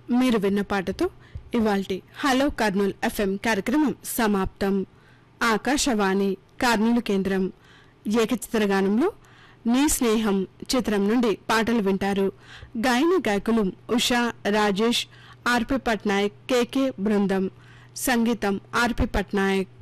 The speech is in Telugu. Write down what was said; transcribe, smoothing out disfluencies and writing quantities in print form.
మీరు విన్న పాటతో ఇవాల్టి హలో కర్నూల్ ఎఫ్ఎం కార్యక్రమం సమాప్తం. ఆకాశవాణి కర్నూలు కేంద్రం. ఏకచిత్రగానంలో నీ స్నేహం చిత్రం నుండి పాటలు వింటారు. గాయని గాయకులు ఉషా, రాజేష్, ఆర్పి పట్నాయక్, కేకే బృందం. సంగీతం ఆర్పి పట్నాయక్.